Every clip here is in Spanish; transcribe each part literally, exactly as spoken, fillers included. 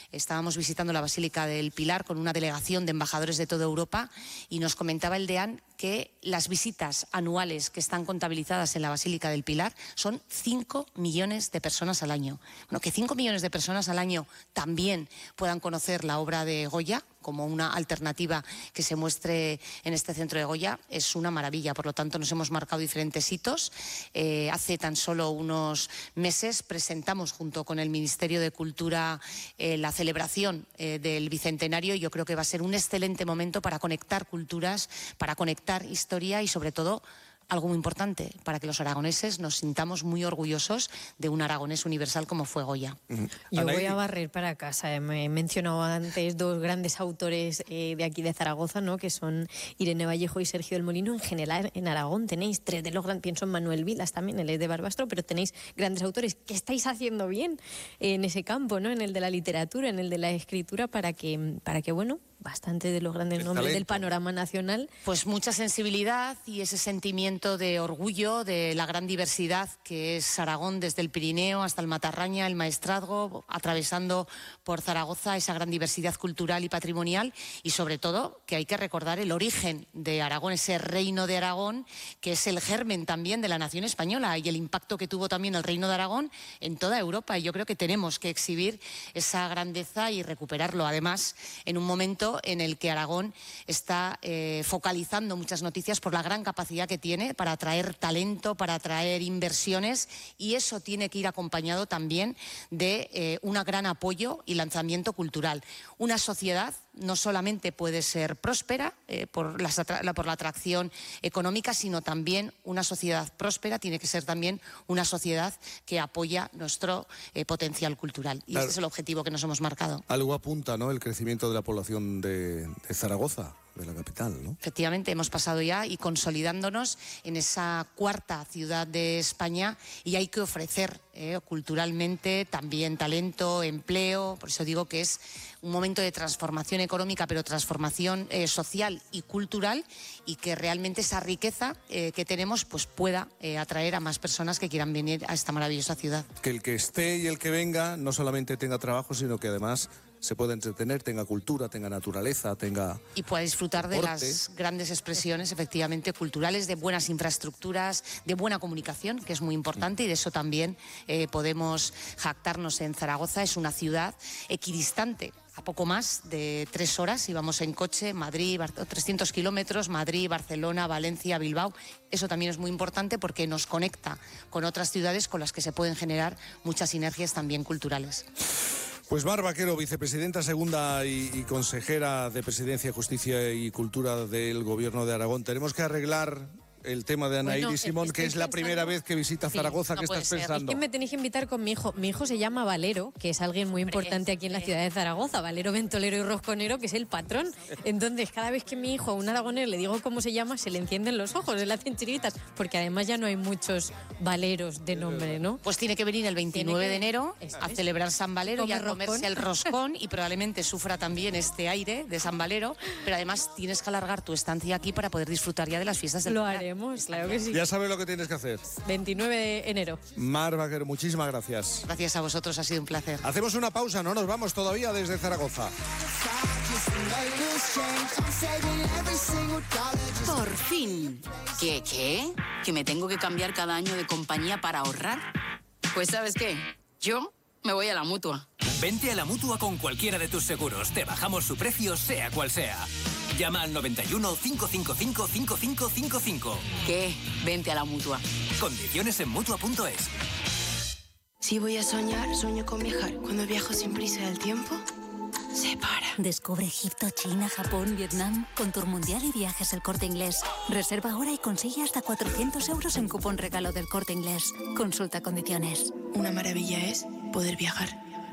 estábamos visitando la Basílica del Pilar con una delegación de embajadores de toda Europa y nos comentaba el deán que las visitas anuales que están contabilizadas en la Basílica del Pilar son cinco millones de personas al año. Bueno, que cinco millones de personas al año también puedan conocer la obra de Goya como una alternativa que se muestre en este centro de Goya es una maravilla. Por lo tanto, nos hemos marcado diferentes hitos. Eh, hace tan solo unos meses presentamos junto con el Ministerio de Cultura eh, la celebración eh, del Bicentenario y yo creo que va a ser un excelente momento para conectar culturas, para conectar historia y sobre todo algo muy importante, para que los aragoneses nos sintamos muy orgullosos de un aragonés universal como fue Goya. Yo voy a barrer para casa. Me he mencionado antes dos grandes autores eh, de aquí de Zaragoza, ¿no?, que son Irene Vallejo y Sergio del Molino. En general, en Aragón tenéis tres de los grandes, pienso en Manuel Vilas también, él es de Barbastro, pero tenéis grandes autores. ¿Qué estáis haciendo bien en ese campo, ¿no?, en el de la literatura, en el de la escritura, para que, para que bueno, bastante de los grandes nombres talento. del panorama nacional? Pues mucha sensibilidad y ese sentimiento de orgullo de la gran diversidad que es Aragón, desde el Pirineo hasta el Matarraña, el Maestrazgo, atravesando por Zaragoza, esa gran diversidad cultural y patrimonial, y sobre todo que hay que recordar el origen de Aragón, ese reino de Aragón, que es el germen también de la nación española y el impacto que tuvo también el reino de Aragón en toda Europa. Y yo creo que tenemos que exhibir esa grandeza y recuperarlo, además, en un momento en el que Aragón está eh, focalizando muchas noticias por la gran capacidad que tiene para atraer talento, para atraer inversiones, y eso tiene que ir acompañado también de eh, un gran apoyo y lanzamiento cultural. Una sociedad no solamente puede ser próspera eh, por, las la, por la atracción económica, sino también una sociedad próspera tiene que ser también una sociedad que apoya nuestro eh, potencial cultural. Y claro, ese es el objetivo que nos hemos marcado. Algo apunta, ¿no?, el crecimiento de la población de, de Zaragoza, de la capital, ¿no? Efectivamente, hemos pasado ya y consolidándonos en esa cuarta ciudad de España, y hay que ofrecer eh, culturalmente también talento, empleo. Por eso digo que es un momento de transformación económica, pero transformación eh, social y cultural, y que realmente esa riqueza eh, que tenemos pues pueda eh, atraer a más personas que quieran venir a esta maravillosa ciudad. Que el que esté y el que venga no solamente tenga trabajo, sino que además se pueda entretener, tenga cultura, tenga naturaleza, tenga... Y pueda disfrutar deporte. de las grandes expresiones, efectivamente, culturales, de buenas infraestructuras, de buena comunicación, que es muy importante, y de eso también eh, podemos jactarnos en Zaragoza. Es una ciudad equidistante, a poco más de tres horas, íbamos en coche, Madrid, trescientos kilómetros, Madrid, Barcelona, Valencia, Bilbao. Eso también es muy importante porque nos conecta con otras ciudades con las que se pueden generar muchas sinergias también culturales. Pues Mar Vaquero, vicepresidenta segunda y, y consejera de Presidencia, Justicia y Cultura del Gobierno de Aragón. Tenemos que arreglar el tema de Anaíri bueno, Simón, que es la pensando... primera vez que visita Zaragoza. Sí, no ¿qué estás ser. pensando? Es que me tenéis que invitar con mi hijo. Mi hijo se llama Valero, que es alguien muy importante aquí en la ciudad de Zaragoza. Valero Ventolero y Rosconero, que es el patrón. Entonces, cada vez que mi hijo, a un aragonés, le digo cómo se llama, se le encienden los ojos, se le hacen chiritas, porque además ya no hay muchos Valeros de nombre, ¿no? Pues tiene que venir el veintinueve que... de enero a es. celebrar San Valero y a roscón. comerse el roscón, y probablemente sufra también este aire de San Valero, pero además tienes que alargar tu estancia aquí para poder disfrutar ya de las fiestas del Lo haremos, claro que sí. Ya sabes lo que tienes que hacer. veintinueve de enero. Mar Vaquero, muchísimas gracias. Gracias a vosotros, ha sido un placer. Hacemos una pausa, no nos vamos todavía desde Zaragoza. Por fin. ¿Qué, qué? ¿Que me tengo que cambiar cada año de compañía para ahorrar? Pues ¿sabes qué? Yo me voy a la Mutua. Vente a la Mutua con cualquiera de tus seguros. Te bajamos su precio, sea cual sea. Llama al noventa y uno, cinco cinco cinco, cinco cinco cinco cinco. ¿Qué? Vente a la Mutua. Condiciones en Mutua punto es. Si voy a soñar, sueño con viajar. Cuando viajo sin prisa del tiempo, se para. Descubre Egipto, China, Japón, Vietnam con Tour Mundial y Viajes El Corte Inglés. Reserva ahora y consigue hasta cuatrocientos euros en cupón regalo del Corte Inglés. Consulta condiciones. Una maravilla es poder viajar.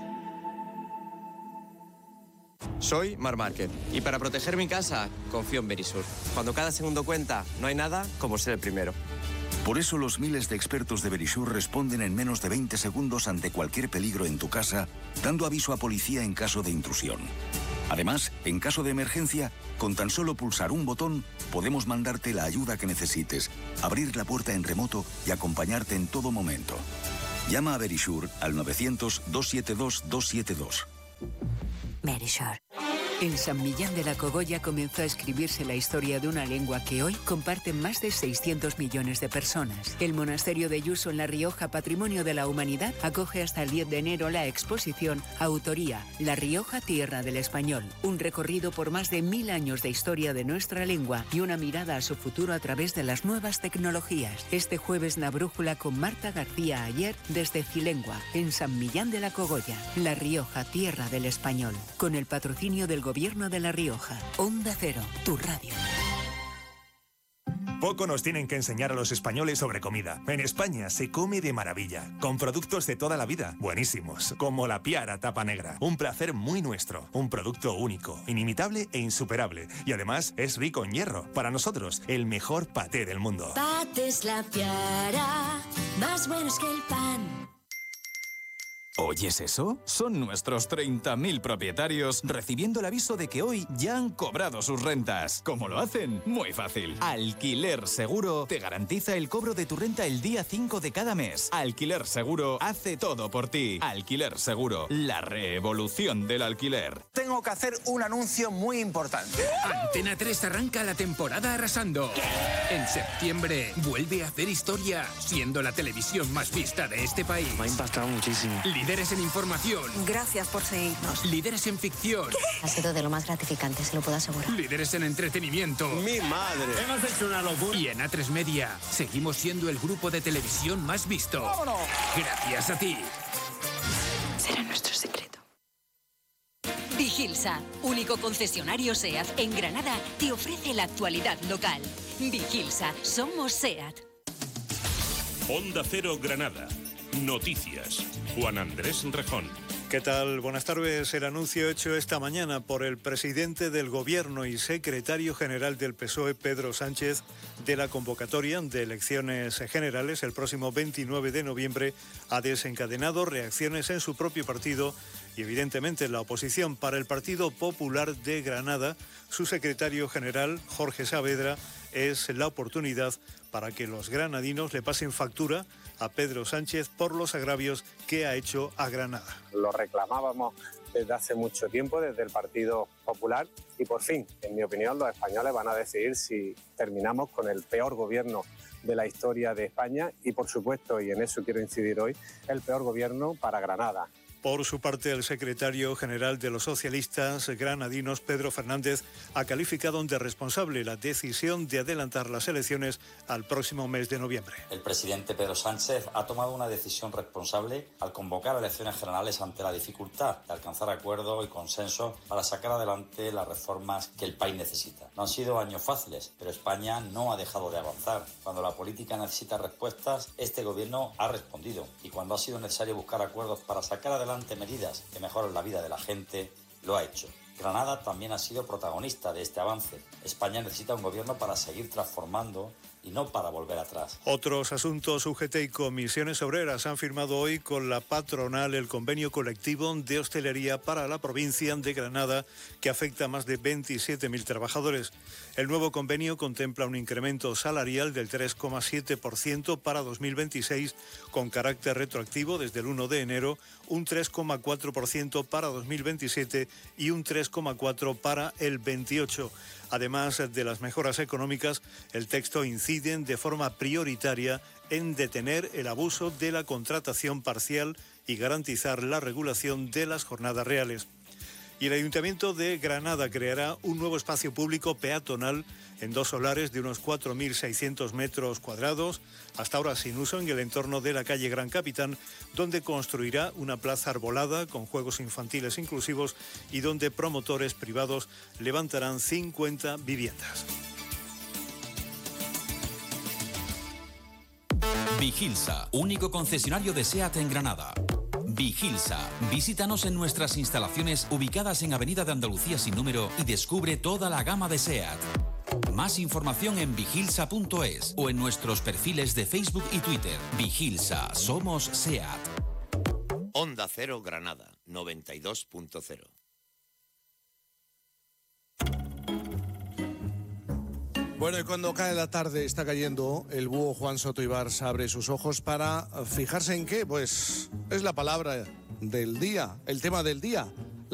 Soy Mar Márquez y para proteger mi casa confío en Verisur. Cuando cada segundo cuenta, no hay nada como ser el primero. Por eso los miles de expertos de Verisur responden en menos de veinte segundos ante cualquier peligro en tu casa, dando aviso a policía en caso de intrusión. Además, en caso de emergencia, con tan solo pulsar un botón, podemos mandarte la ayuda que necesites, abrir la puerta en remoto y acompañarte en todo momento. Llama a Verisur al novecientos, doscientos setenta y dos, doscientos setenta y dos. Verisure. En San Millán de la Cogolla comenzó a escribirse la historia de una lengua que hoy comparten más de seiscientos millones de personas. El monasterio de Yuso en La Rioja, Patrimonio de la Humanidad, acoge hasta el diez de enero la exposición Autoría, La Rioja, Tierra del Español. Un recorrido por más de mil años de historia de nuestra lengua y una mirada a su futuro a través de las nuevas tecnologías. Este jueves La Brújula con Marta García Ayer desde Cilengua, en San Millán de la Cogolla. La Rioja, Tierra del Español. Con el patrocinio del Gobierno de La Rioja. Onda Cero, tu radio. Poco nos tienen que enseñar a los españoles sobre comida. En España se come de maravilla, con productos de toda la vida, buenísimos, como la Piara Tapa Negra. Un placer muy nuestro, un producto único, inimitable e insuperable. Y además es rico en hierro. Para nosotros, el mejor paté del mundo. Patés La Piara, más buenos que el pan. ¿Oyes eso? Son nuestros treinta mil propietarios recibiendo el aviso de que hoy ya han cobrado sus rentas. ¿Cómo lo hacen? Muy fácil. Alquiler Seguro te garantiza el cobro de tu renta el día cinco de cada mes. Alquiler Seguro hace todo por ti. Alquiler Seguro, la revolución del alquiler. Tengo que hacer un anuncio muy importante. Antena tres arranca la temporada arrasando. ¿Qué? En septiembre vuelve a hacer historia, siendo la televisión más vista de este país. Me ha impactado muchísimo. Líderes en información. Gracias por seguirnos. Líderes en ficción. ¿Qué? Ha sido de lo más gratificante, se lo puedo asegurar. Líderes en entretenimiento. ¡Mi madre! Hemos hecho una locura. Y en A tres Media seguimos siendo el grupo de televisión más visto. ¡Vámonos! Gracias a ti. Será nuestro secreto. Vigilsa, único concesionario SEAT en Granada, te ofrece la actualidad local. Vigilsa, somos SEAT. Onda Cero Granada. Noticias. Juan Andrés Rejón. ¿Qué tal? Buenas tardes. El anuncio hecho esta mañana por el presidente del Gobierno y secretario general del P S O E, Pedro Sánchez, de la convocatoria de elecciones generales el próximo veintinueve de noviembre ha desencadenado reacciones en su propio partido y evidentemente en la oposición. Para el Partido Popular de Granada, su secretario general, Jorge Saavedra, es la oportunidad para que los granadinos le pasen factura a Pedro Sánchez por los agravios que ha hecho a Granada. Lo reclamábamos desde hace mucho tiempo, desde el Partido Popular, y por fin, en mi opinión, los españoles van a decidir si terminamos con el peor gobierno de la historia de España y, por supuesto, y en eso quiero incidir hoy, el peor gobierno para Granada. Por su parte, el secretario general de los socialistas granadinos, Pedro Fernández, ha calificado de responsable la decisión de adelantar las elecciones al próximo mes de noviembre. El presidente Pedro Sánchez ha tomado una decisión responsable al convocar elecciones generales ante la dificultad de alcanzar acuerdos y consensos para sacar adelante las reformas que el país necesita. No han sido años fáciles, pero España no ha dejado de avanzar. Cuando la política necesita respuestas, este gobierno ha respondido. Y cuando ha sido necesario buscar acuerdos para sacar adelante medidas que mejoran la vida de la gente, lo ha hecho. Granada también ha sido protagonista de este avance. España necesita un gobierno para seguir transformando y no para volver atrás. Otros asuntos. U G T y comisiones obreras han firmado hoy con la patronal el convenio colectivo de hostelería para la provincia de Granada, que afecta a más de veintisiete mil trabajadores. El nuevo convenio contempla un incremento salarial del tres coma siete por ciento para dos mil veintiséis, con carácter retroactivo desde el uno de enero, un tres coma cuatro por ciento para dos mil veintisiete y un tres coma cuatro por ciento para el veintiocho. Además de las mejoras económicas, el texto incide de forma prioritaria en detener el abuso de la contratación parcial y garantizar la regulación de las jornadas reales. Y el Ayuntamiento de Granada creará un nuevo espacio público peatonal en dos solares de unos cuatro mil seiscientos metros cuadrados, hasta ahora sin uso, en el entorno de la calle Gran Capitán, donde construirá una plaza arbolada con juegos infantiles inclusivos y donde promotores privados levantarán cincuenta viviendas. Vigilsa, único concesionario de SEAT en Granada. Vigilsa. Visítanos en nuestras instalaciones ubicadas en Avenida de Andalucía sin número y descubre toda la gama de SEAT. Más información en vigilsa punto es o en nuestros perfiles de Facebook y Twitter. Vigilsa, somos SEAT. Onda Cero Granada, noventa y dos punto cero. Bueno, y cuando cae la tarde, está cayendo, el búho Juan Soto Ibars abre sus ojos para fijarse en qué, pues es la palabra del día, el tema del día,